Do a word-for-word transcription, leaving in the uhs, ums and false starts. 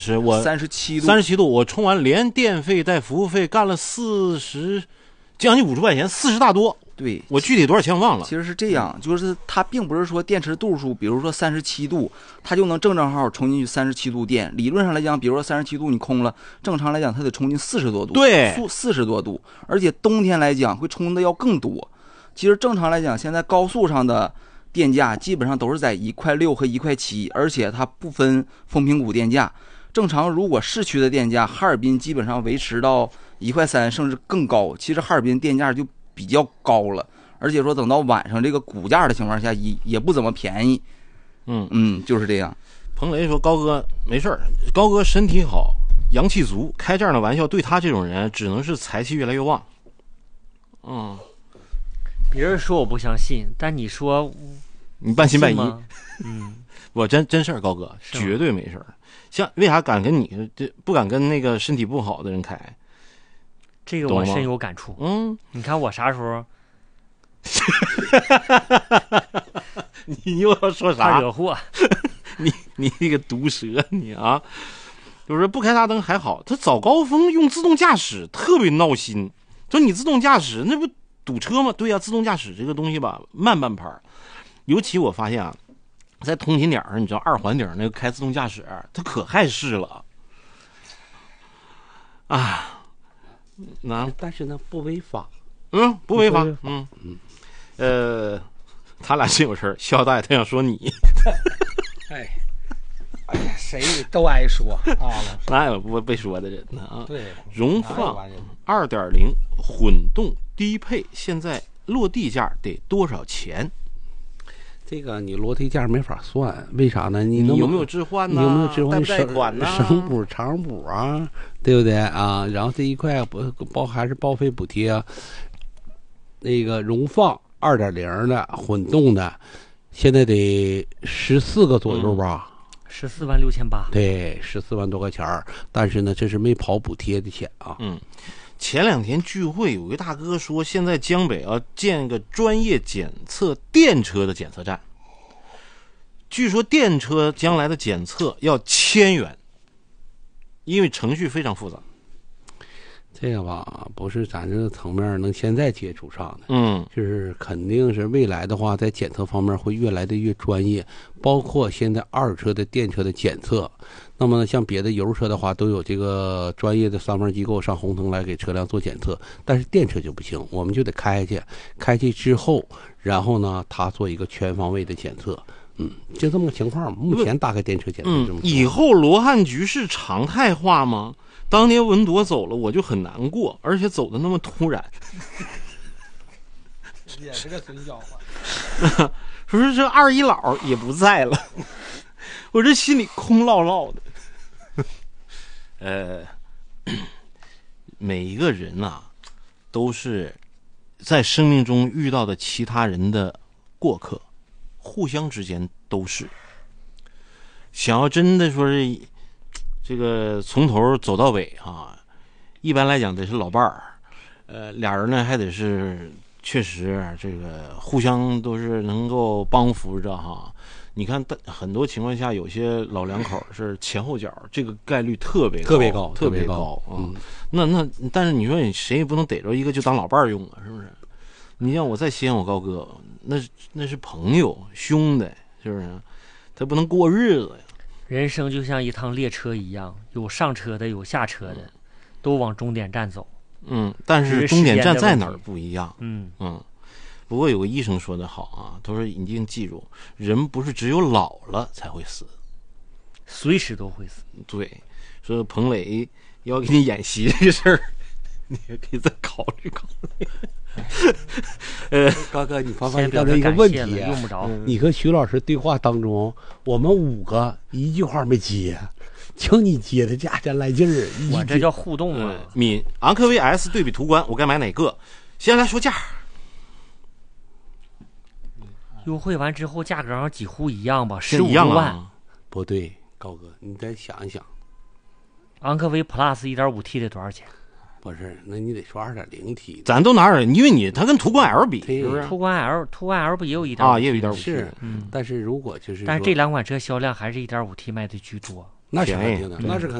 是我三十七度， 三十七度，我充完连电费带服务费干了四十，将近五十块钱，四十大多。 对， 我具体多少钱忘了。 其实是这样，就是它并不是说电池度数，比如说三十七度，它就能正正好好充进去三十七度电。理论上来讲，比如说三十七度你空了，正常来讲它得充进四十多度， 对， 四十多度，而且冬天来讲会充的要更多。其实正常来讲，现在高速上的电价基本上都是在一块六和一块七，而且它不分风评谷电价。正常如果市区的电价，哈尔滨基本上维持到一块三甚至更高。其实哈尔滨电价就比较高了，而且说等到晚上这个股价的情况下也也不怎么便宜。 嗯嗯，就是这样。 彭雷说高哥没事儿，高哥身体好，阳气足，开这样的玩笑对他这种人只能是财气越来越旺。嗯， 别人说我不相信，但你说你半信半疑。 嗯， 我真真事儿，高哥绝对没事儿。像为啥敢跟你这不敢跟那个身体不好的人开？ 这个我深有感触。 嗯， 你看我啥时候？ 你又要说啥？ 惹祸！ 你你这个毒蛇你啊！就是不开大灯还好，他早高峰用自动驾驶特别闹心。说你自动驾驶那不堵车吗？对呀、啊，自动驾驶这个东西吧，慢半拍。尤其我发现啊，在通勤点上，你知道二环顶那个开自动驾驶，它可害事了啊！那但是呢，不违法。 嗯，不违法。嗯嗯，呃，他俩真有事儿。肖大爷他想说你。 哎，哎呀，谁都爱说啊， 哪有不被说的人呢啊？ 对， 荣放二点零混动低配，现在落地价得多少钱？ 这个你落地价没法算，为啥呢？你你有没有置换呢？ 你有没有置换？ 贷不贷款呢？ 省补、长补啊，对不对啊？然后这一块不包还是报废补贴啊？那个荣放二点零的混动的，现在得十四个左右吧？ 十四万六千八。 对，十四万多块钱儿。但是呢，这是没跑补贴的钱啊。 嗯。前两天聚会，有一个大哥说，现在江北要建个专业检测电车的检测站。据说电车将来的检测要千元，因为程序非常复杂。 这个吧，不是咱这个层面能现在接触上的， 嗯， 就是肯定是未来的话，在检测方面会越来的越专业，包括现在二手车的电车的检测。那么像别的油车的话，都有这个专业的三方机构上红灯来给车辆做检测，但是电车就不行，我们就得开去，开去之后，然后呢，他做一个全方位的检测。嗯，就这么个情况。目前大概电车检测这么、 嗯。以后罗汉局是常态化吗？当年文铎走了，我就很难过，而且走的那么突然。 也是个孙笑话。 说是这二姨姥也不在了，我这心里空落落的。呃，每一个人呐、啊，都是在生命中遇到的其他人的过客，互相之间都是。想要真的说是这个从头走到尾啊，一般来讲得是老伴儿，呃，俩人呢还得是确实这个互相都是能够帮扶着哈。你看，很多情况下，有些老两口是前后脚，这个概率特别高特别高， 特别高啊、嗯！那那，但是你说你谁也不能逮着一个就当老伴儿用啊，是不是？你像我再稀罕我高哥，那那是朋友兄弟，是不是？他不能过日子呀。 人生就像一趟列车一样，有上车的，有下车的，都往终点站走。 嗯，但是终点站在哪儿不一样。 嗯嗯。不过有个医生说的好啊，他说一定记住，人不是只有老了才会死， 随时都会死。 对，说彭磊要给你演习这个事儿，你也可以再考虑考虑。 呃，高哥，你发现刚才一个问题、啊， 用不着。 你和徐老师对话当中，我们五个一句话没接，请你接的家家来劲儿。 我这叫互动啊！ 嗯、敏昂科威 S 对比途观，我该买哪个？先来说价。 优惠完之后，价格上几乎一样吧，十五万。 不对，高哥，你再想一想， 昂科威 Plus 一点五 T 的多少钱？ 不是，那你得说二点零 T。 咱都拿二，因为你它跟途观 L 比，是不是？ 途观 L， 途观 L 不也有一点啊，也有一点五 T。 是，嗯。但是如果就是但是这两款车销量还是一点五 T 卖的居多。 那是肯便宜定的，那是肯